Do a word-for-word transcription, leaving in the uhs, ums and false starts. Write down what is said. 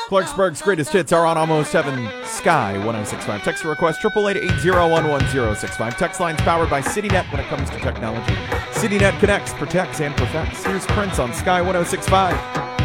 Clarksburg's greatest hits are on Almost Heaven Sky one oh six point five. Text a request, triple eight eight zero one one zero six five. Text line's powered by CityNet when it comes to technology. CityNet connects, protects, and perfects. Here's Prince on Sky one oh six point five.